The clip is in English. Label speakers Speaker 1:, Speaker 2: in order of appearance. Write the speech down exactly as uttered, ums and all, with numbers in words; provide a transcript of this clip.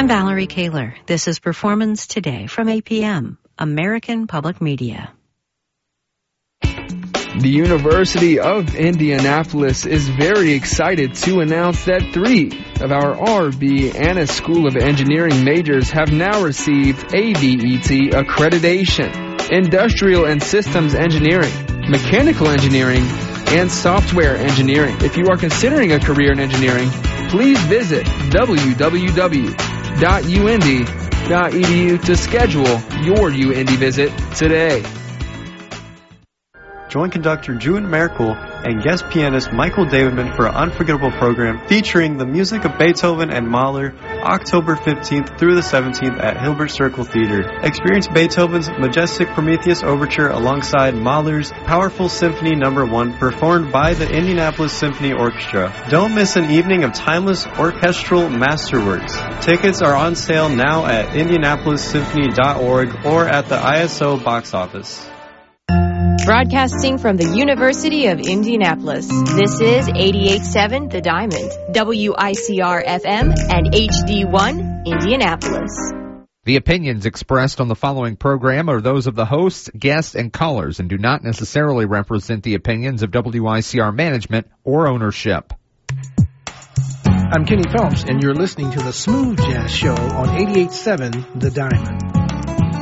Speaker 1: I'm Valerie Kaler. This is Performance Today from A P M, American Public Media.
Speaker 2: The University of Indianapolis is very excited to announce that three of our R B Annis School of Engineering majors have now received A B E T accreditation: Industrial and Systems Engineering, Mechanical Engineering, and Software Engineering. If you are considering a career in engineering, please visit w w w dot u n d dot e d u to schedule your U Indy visit today.
Speaker 3: Join conductor June Merkel and guest pianist Michael Davidman for an unforgettable program featuring the music of Beethoven and Mahler, October fifteenth through the seventeenth at Hilbert Circle Theater. Experience Beethoven's majestic Prometheus Overture alongside Mahler's powerful Symphony Number one performed by the Indianapolis Symphony Orchestra. Don't miss an evening of timeless orchestral masterworks. Tickets are on sale now at indianapolis symphony dot org or at the I S O box office.
Speaker 4: Broadcasting from the University of Indianapolis, this is eighty-eight point seven The Diamond, W I C R F M, and H D one, Indianapolis.
Speaker 5: The opinions expressed on the following program are those of the hosts, guests, and callers and do not necessarily represent the opinions of W I C R management or ownership.
Speaker 6: I'm Kenny Phelps, and you're listening to the Smooth Jazz Show on eighty-eight point seven The Diamond.